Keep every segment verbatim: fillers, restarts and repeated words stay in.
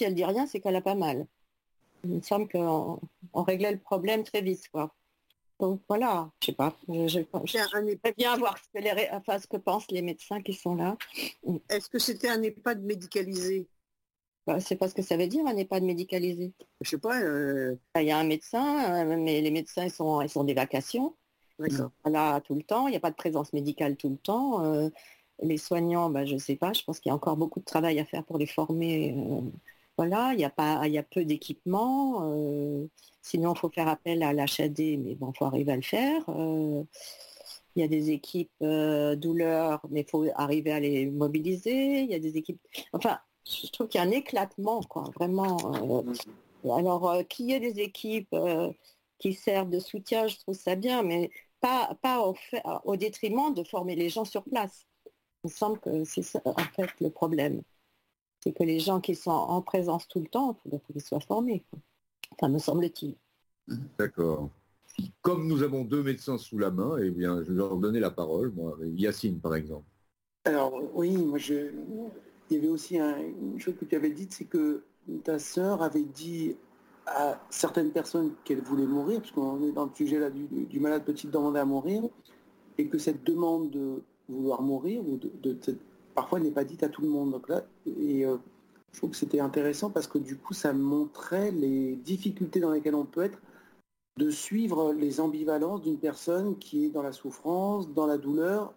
si elle dit rien, c'est qu'elle a pas mal. Il me semble qu'on on réglait le problème très vite, quoi. Donc voilà, je sais pas. Je, je, je, C'est un je EHPAD. vais bien voir ce que, les, enfin, ce que pensent les médecins qui sont là. Est-ce que c'était un EHPAD médicalisé? Bah, c'est pas ce que ça veut dire, un EHPAD médicalisé. Je sais pas. euh, Il y a un médecin, euh, mais les médecins ils sont, ils sont des vacations. Ils sont D'accord. pas là tout le temps. Il n'y a pas de présence médicale tout le temps. Euh, les soignants, bah, je ne sais pas. Je pense qu'il y a encore beaucoup de travail à faire pour les former. Euh, voilà, il y a pas, il y a peu d'équipements. Euh, sinon, il faut faire appel à l'H A D, mais bon, il faut arriver à le faire. Euh, il y a des équipes euh, douleurs, mais il faut arriver à les mobiliser. Il y a des équipes. Enfin, je trouve qu'il y a un éclatement, quoi, vraiment. Euh, alors, euh, qu'il y ait des équipes euh, qui servent de soutien, je trouve ça bien, mais pas, pas au, fait, au détriment de former les gens sur place. Il me semble que c'est ça, en fait, le problème. C'est que les gens qui sont en présence tout le temps, il faut qu'ils soient formés. Quoi. Enfin, me semble-t-il. D'accord. Comme nous avons deux médecins sous la main, eh bien, je vais leur donner la parole, moi, Yacine, par exemple. Alors oui, moi je. Il y avait aussi un- une chose que tu avais dite, c'est que ta sœur avait dit à certaines personnes qu'elle voulait mourir, puisqu'on est dans le sujet là du, du malade petit demandé à mourir, et que cette demande de vouloir mourir, ou de, de- de- parfois elle n'est pas dite à tout le monde. Donc là, et euh, je trouve que c'était intéressant parce que du coup ça montrait les difficultés dans lesquelles on peut être de suivre les ambivalences d'une personne qui est dans la souffrance, dans la douleur,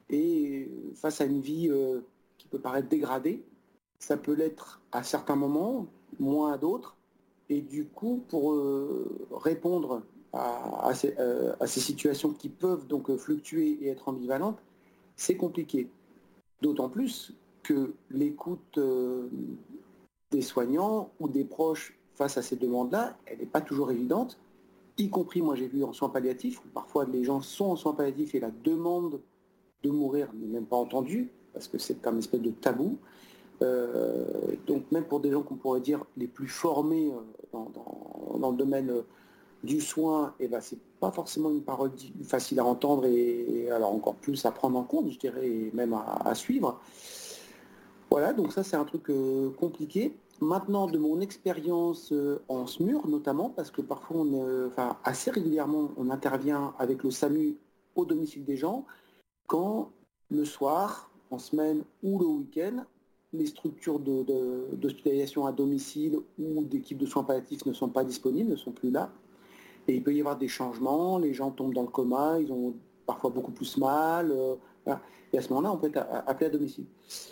et face à une vie euh, qui peut paraître dégradée. Ça peut l'être à certains moments, moins à d'autres. Et du coup, pour euh, répondre à, à, ces, euh, à, ces, situations qui peuvent donc fluctuer et être ambivalentes, c'est compliqué. D'autant plus que l'écoute euh, des soignants ou des proches face à ces demandes-là, elle n'est pas toujours évidente, y compris, moi j'ai vu en soins palliatifs, où parfois les gens sont en soins palliatifs et la demande de mourir n'est même pas entendue, parce que c'est un espèce de tabou. Euh, donc même pour des gens qu'on pourrait dire les plus formés euh, dans, dans, dans le domaine euh, du soin, et ben, c'est pas forcément une parole facile à entendre et, et alors encore plus à prendre en compte, je dirais, et même à, à suivre. Voilà, donc ça c'est un truc euh, compliqué. Maintenant, de mon expérience euh, en S M U R notamment, parce que parfois, on, euh, enfin assez régulièrement, on intervient avec le SAMU au domicile des gens, quand le soir, en semaine ou le week-end, les structures de, de, d'hospitalisation à domicile ou d'équipes de soins palliatifs ne sont pas disponibles, ne sont plus là. Et il peut y avoir des changements, les gens tombent dans le coma, ils ont parfois beaucoup plus mal. Euh, voilà. Et à ce moment-là, on peut être appelé à domicile.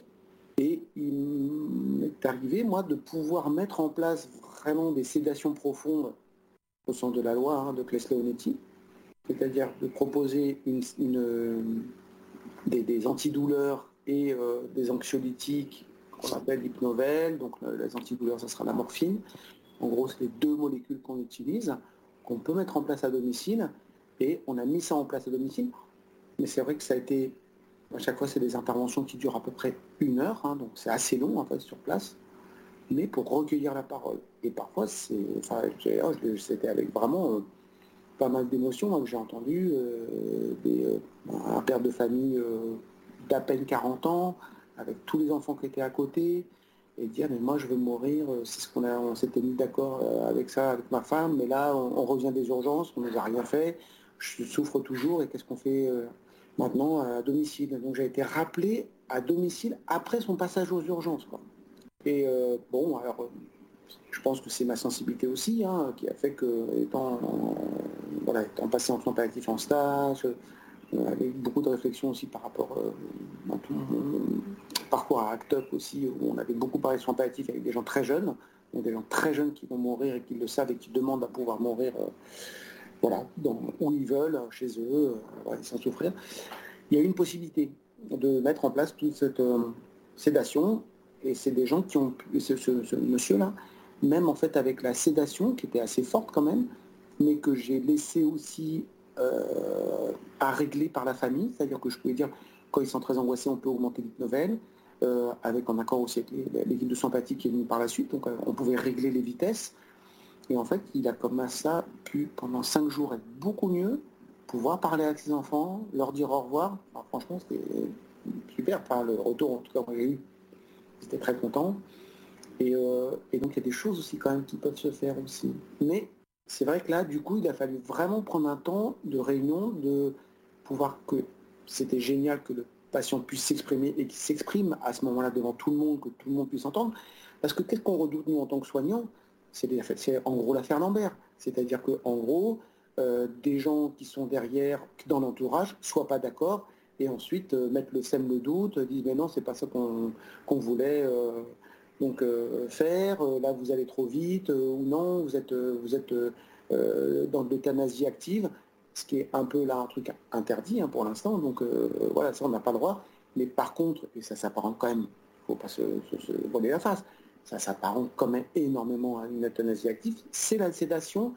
Et il m'est arrivé, moi, de pouvoir mettre en place vraiment des sédations profondes au sens de la loi hein, de Claes-Leonetti, c'est-à-dire de proposer une, une, des, des antidouleurs et euh, des anxiolytiques qu'on appelle l'hypnovel, donc euh, les antidouleurs, ça sera la morphine. En gros, c'est les deux molécules qu'on utilise, qu'on peut mettre en place à domicile, et on a mis ça en place à domicile, mais c'est vrai que ça a été, à chaque fois, c'est des interventions qui durent à peu près une heure, hein, donc c'est assez long en fait sur place, mais pour recueillir la parole. Et parfois, c'est, enfin, c'était avec vraiment euh, pas mal d'émotions hein, que j'ai entendu, euh, des, euh, un père de famille euh, d'à peine quarante ans, avec tous les enfants qui étaient à côté, et dire mais moi je veux mourir, c'est ce qu'on a, on s'était mis d'accord avec ça avec ma femme, mais là on, on revient des urgences, on nous a rien fait, je souffre toujours et qu'est-ce qu'on fait euh, maintenant à domicile. Donc j'ai été rappelé à domicile après son passage aux urgences, quoi. Et euh, bon, alors je pense que c'est ma sensibilité aussi hein, qui a fait que, étant, voilà, étant passé en soins palliatifs en stage, euh, avec beaucoup de réflexions aussi par rapport euh, à tout mon parcours à ACT UP aussi, où on avait beaucoup parlé de soins palliatifs avec des gens très jeunes, donc des gens très jeunes qui vont mourir et qui le savent et qui demandent à pouvoir mourir euh, voilà, dans, où ils veulent, chez eux, euh, voilà, sans souffrir. Il y a une possibilité de mettre en place toute cette euh, sédation, et c'est des gens qui ont, ce, ce, ce monsieur-là, même en fait avec la sédation, qui était assez forte quand même, mais que j'ai laissé aussi euh, à régler par la famille, c'est-à-dire que je pouvais dire, quand ils sont très angoissés, on peut augmenter l'hypnovel, euh, avec en accord aussi avec l'équipe de sympathie qui est venue par la suite, donc euh, on pouvait régler les vitesses, et en fait, il a comme ça pu, pendant cinq jours, être beaucoup mieux, pouvoir parler avec ses enfants, leur dire au revoir. Alors, franchement, c'était super, enfin, le retour en tout cas que j'ai eu, j'étais très content. Et, euh, et donc il y a des choses aussi quand même qui peuvent se faire aussi. Mais c'est vrai que là, du coup, il a fallu vraiment prendre un temps de réunion, de pouvoir que c'était génial que le patient puisse s'exprimer et qu'il s'exprime à ce moment-là devant tout le monde, que tout le monde puisse entendre. Parce que qu'est-ce qu'on redoute, nous, en tant que soignants? C'est, c'est en gros l'affaire Lambert. C'est-à-dire qu'en gros, euh, des gens qui sont derrière, dans l'entourage, ne soient pas d'accord, et ensuite euh, mettent le sème le doute, disent mais non, c'est pas ça qu'on, qu'on voulait euh, donc, euh, faire, là vous allez trop vite, euh, ou non, vous êtes, euh, vous êtes euh, dans de l'euthanasie active, ce qui est un peu là un truc interdit hein, pour l'instant, donc euh, voilà, ça on n'a pas le droit. Mais par contre, et ça s'apparente quand même, il ne faut pas se, se, se voiler la face, ça s'apparente quand même énormément à une euthanasie active, c'est la sédation,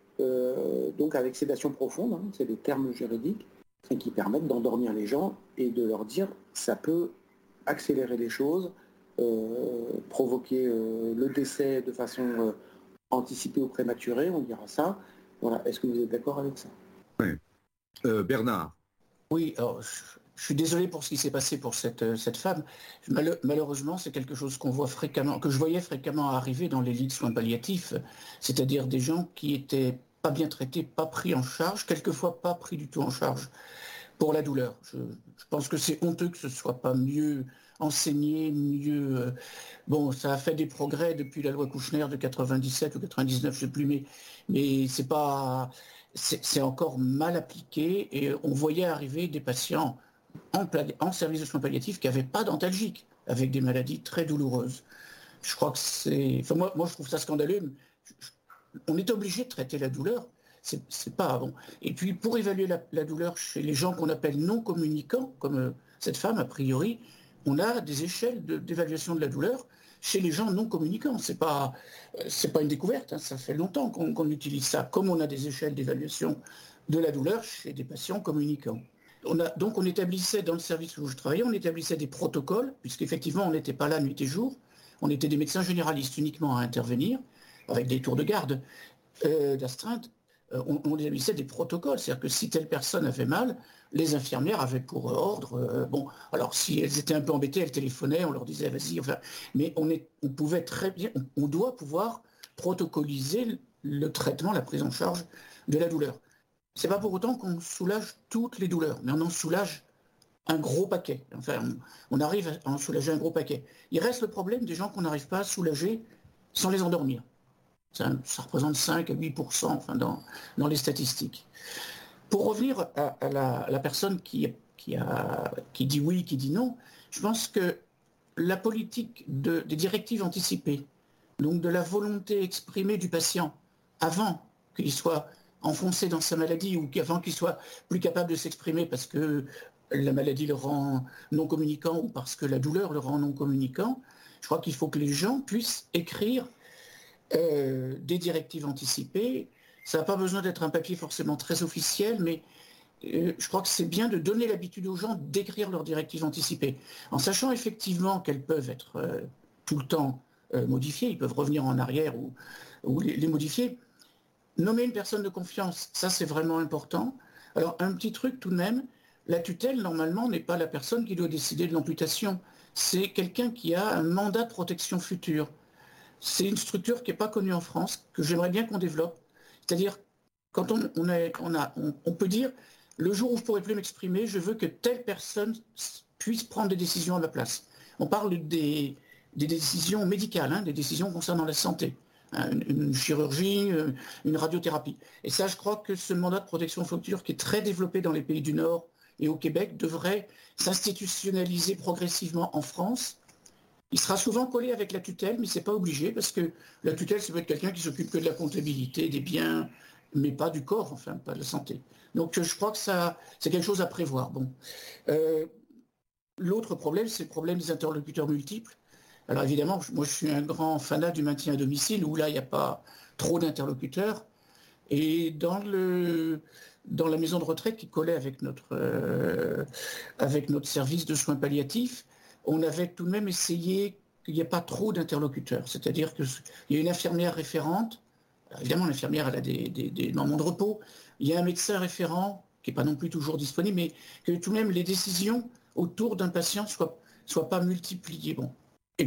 euh, donc avec sédation profonde, hein, c'est des termes juridiques, qui permettent d'endormir les gens et de leur dire ça peut accélérer les choses, euh, provoquer euh, le décès de façon euh, anticipée ou prématurée, on dira ça. Voilà. Est-ce que vous êtes d'accord avec ça? Oui. Euh, Bernard. Oui, alors, je, je suis désolé pour ce qui s'est passé pour cette, cette femme. Mal, malheureusement, c'est quelque chose qu'on voit fréquemment, que je voyais fréquemment arriver dans les lits de soins palliatifs, c'est-à-dire des gens qui étaient pas bien traités, pas pris en charge, quelquefois pas pris du tout en charge pour la douleur. Je, je pense que c'est honteux que ce ne soit pas mieux enseigné, mieux... Euh, bon, ça a fait des progrès depuis la loi Kouchner de quatre-vingt-dix-sept ou quatre-vingt-dix-neuf, je ne sais plus, mais, mais c'est pas... c'est encore mal appliqué et on voyait arriver des patients en, en service de soins palliatifs qui n'avaient pas d'antalgique, avec des maladies très douloureuses. Je crois que c'est... Enfin, moi, moi, je trouve ça scandaleux. On est obligé de traiter la douleur. C'est, c'est pas bon. Et puis, pour évaluer la, la douleur chez les gens qu'on appelle non communicants, comme euh, cette femme, a priori, on a des échelles de, d'évaluation de la douleur chez les gens non communicants. C'est pas, c'est pas une découverte, hein, ça fait longtemps qu'on, qu'on utilise ça, comme on a des échelles d'évaluation de la douleur chez des patients communicants. On a, donc on établissait, dans le service où je travaillais, on établissait des protocoles, puisqu'effectivement on n'était pas là nuit et jour, on était des médecins généralistes uniquement à intervenir, avec des tours de garde euh, d'astreinte. On, on établissait des protocoles, c'est-à-dire que si telle personne avait mal, les infirmières avaient pour ordre, euh, bon, alors si elles étaient un peu embêtées, elles téléphonaient, on leur disait vas-y, enfin, mais on, est, on pouvait très bien, on, on doit pouvoir protocoliser le, le traitement, la prise en charge de la douleur. C'est pas pour autant qu'on soulage toutes les douleurs, mais on en soulage un gros paquet. Enfin, on, on arrive à en soulager un gros paquet. Il reste le problème des gens qu'on n'arrive pas à soulager sans les endormir. Ça, ça représente cinq à huit pour cent enfin, dans, dans les statistiques. Pour revenir à, à, la, à la personne qui, qui, a, qui dit oui, qui dit non, je pense que la politique de, des directives anticipées, donc de la volonté exprimée du patient avant qu'il soit enfoncé dans sa maladie ou avant qu'il soit plus capable de s'exprimer parce que la maladie le rend non communicant ou parce que la douleur le rend non communicant, je crois qu'il faut que les gens puissent écrire Euh, des directives anticipées. Ça n'a pas besoin d'être un papier forcément très officiel, mais euh, je crois que c'est bien de donner l'habitude aux gens d'écrire leurs directives anticipées, en sachant effectivement qu'elles peuvent être euh, tout le temps euh, modifiées, ils peuvent revenir en arrière ou, ou les, les modifier. Nommer une personne de confiance, ça c'est vraiment important. Alors un petit truc tout de même, la tutelle normalement n'est pas la personne qui doit décider de l'amputation, c'est quelqu'un qui a un mandat de protection future. C'est une structure qui n'est pas connue en France, que j'aimerais bien qu'on développe. C'est-à-dire, quand on, on, a, on, a, on, on peut dire, le jour où je ne pourrai plus m'exprimer, je veux que telle personne puisse prendre des décisions à ma place. On parle des, des décisions médicales, hein, des décisions concernant la santé, hein, une, une chirurgie, une radiothérapie. Et ça, je crois que ce mandat de protection future, qui est très développé dans les pays du Nord et au Québec, devrait s'institutionnaliser progressivement en France. Il sera souvent collé avec la tutelle, mais ce n'est pas obligé, parce que la tutelle, ça peut être quelqu'un qui s'occupe que de la comptabilité, des biens, mais pas du corps, enfin, pas de la santé. Donc je crois que ça, c'est quelque chose à prévoir. Bon. Euh, l'autre problème, c'est le problème des interlocuteurs multiples. Alors évidemment, moi je suis un grand fanat du maintien à domicile, où là, il n'y a pas trop d'interlocuteurs. Et dans, le, dans la maison de retraite qui collait avec notre, euh, avec notre service de soins palliatifs, on avait tout de même essayé qu'il n'y ait pas trop d'interlocuteurs. C'est-à-dire qu'il y a une infirmière référente, évidemment l'infirmière elle a des, des, des moments de repos, il y a un médecin référent qui n'est pas non plus toujours disponible, mais que tout de même les décisions autour d'un patient ne soient, soient pas multipliées. Bon. Et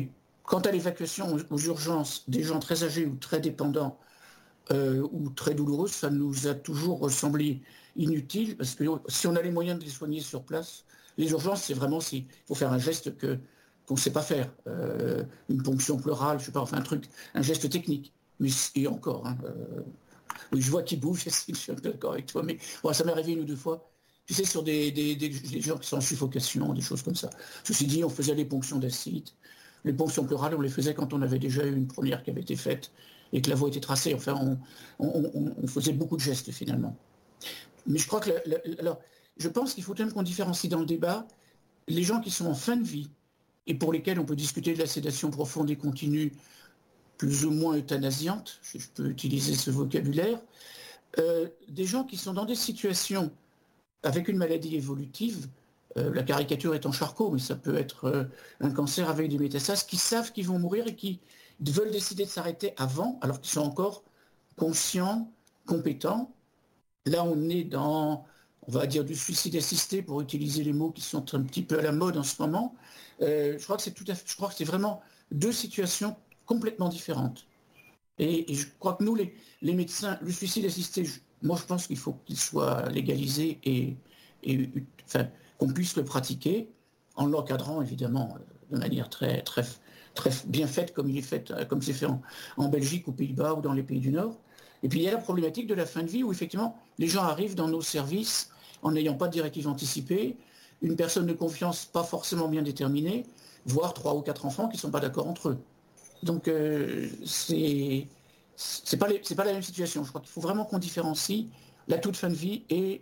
quant à l'évacuation aux, aux urgences des gens très âgés ou très dépendants euh, ou très douloureux, ça nous a toujours semblé inutile, parce que si on a les moyens de les soigner sur place, les urgences, c'est vraiment s'il faut faire un geste que, qu'on ne sait pas faire, euh, une ponction pleurale, je sais pas, enfin un truc, un geste technique. Mais et encore, hein, euh, oui, je vois qu'il bouge, je suis d'accord avec toi, mais bon, ça m'est arrivé une ou deux fois. Tu sais, sur des, des, des, des gens qui sont en suffocation, des choses comme ça. Ceci dit, on faisait les ponctions d'acide. Les ponctions pleurales, on les faisait quand on avait déjà eu une première qui avait été faite et que la voie était tracée. Enfin, on, on, on, on faisait beaucoup de gestes finalement. Mais je crois que, la, la, alors, je pense qu'il faut quand même qu'on différencie dans le débat les gens qui sont en fin de vie et pour lesquels on peut discuter de la sédation profonde et continue, plus ou moins euthanasiante, je peux utiliser ce vocabulaire, euh, des gens qui sont dans des situations avec une maladie évolutive, euh, la caricature est en Charcot, mais ça peut être euh, un cancer avec des métastases, qui savent qu'ils vont mourir et qui veulent décider de s'arrêter avant, alors qu'ils sont encore conscients, compétents. Là, on est dans, on va dire, du suicide assisté, pour utiliser les mots qui sont un petit peu à la mode en ce moment. Euh, je crois que c'est tout à fait, je crois que c'est vraiment deux situations complètement différentes. Et, et je crois que nous, les, les médecins, le suicide assisté, je, moi, je pense qu'il faut qu'il soit légalisé et, et enfin, qu'on puisse le pratiquer en l'encadrant, évidemment, de manière très, très, très bien faite, comme il est fait, comme c'est fait en, en Belgique, aux Pays-Bas ou dans les pays du Nord. Et puis il y a la problématique de la fin de vie où effectivement les gens arrivent dans nos services en n'ayant pas de directive anticipée, une personne de confiance pas forcément bien déterminée, voire trois ou quatre enfants qui ne sont pas d'accord entre eux. Donc euh, c'est c'est pas les, c'est pas la même situation. Je crois qu'il faut vraiment qu'on différencie la toute fin de vie et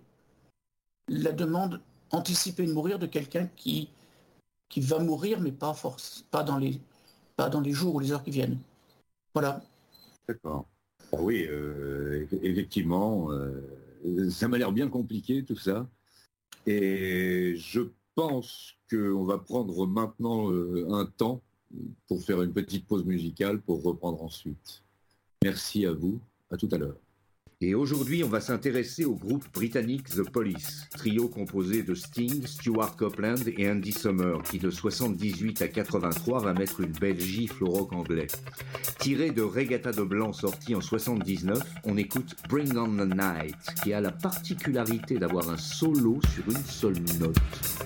la demande anticipée de mourir de quelqu'un qui qui va mourir mais pas force, pas dans les pas dans les jours ou les heures qui viennent. Voilà. D'accord. Ah oui, euh, effectivement, euh, ça m'a l'air bien compliqué tout ça. Et je pense qu'on va prendre maintenant euh, un temps pour faire une petite pause musicale pour reprendre ensuite. Merci à vous, à tout à l'heure. Et aujourd'hui, on va s'intéresser au groupe britannique The Police, trio composé de Sting, Stuart Copeland et Andy Summer, qui de soixante-dix-huit à quatre-vingt-trois va mettre une belle gifle au rock anglais. Tiré de Regatta de Blanc sorti en soixante-dix-neuf, on écoute Bring on the Night, qui a la particularité d'avoir un solo sur une seule note.